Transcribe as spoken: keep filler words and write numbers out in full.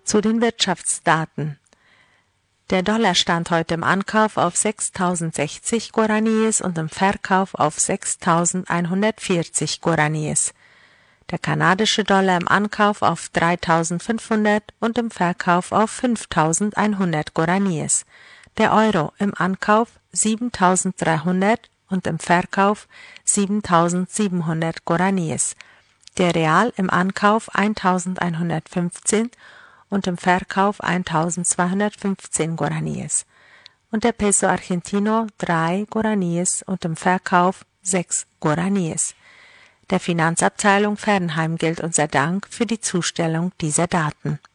Zu den Wirtschaftsdaten. Der Dollar stand heute im Ankauf auf sechstausendsechzig Guaraníes und im Verkauf auf sechstausendeinhundertvierzig Guaraníes. Der kanadische Dollar im Ankauf auf dreitausendfünfhundert und im Verkauf auf fünftausendeinhundert Guaraníes. Der Euro im Ankauf siebentausenddreihundert und im Verkauf siebentausendsiebenhundert Guaraníes. Der Real im Ankauf eintausendeinhundertfünfzehn und im Verkauf eintausendzweihundertfünfzehn Guaraníes. Und der Peso Argentino drei Guaraníes und im Verkauf sechs Guaraníes. Der Finanzabteilung Fernheim gilt unser Dank für die Zustellung dieser Daten.